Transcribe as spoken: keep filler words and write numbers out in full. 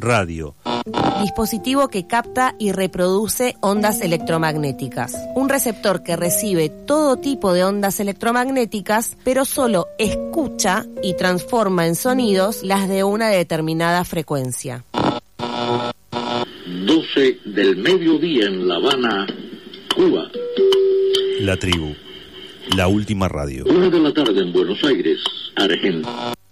Radio. Dispositivo que capta y reproduce ondas electromagnéticas. Un receptor que recibe todo tipo de ondas electromagnéticas, pero solo escucha y transforma en sonidos las de una determinada frecuencia. doce del mediodía en La Habana, Cuba. La Tribu, la última radio. Una de la tarde en Buenos Aires, Argentina.